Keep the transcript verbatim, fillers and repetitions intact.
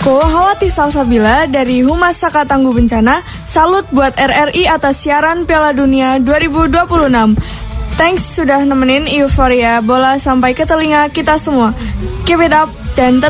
Aku Hawati Salsabila dari Humas Saka Tangguh Bencana. Salut buat R R I atas siaran Piala Dunia dua ribu dua puluh enam. Thanks sudah nemenin euforia bola sampai ke telinga kita semua. Keep it up dan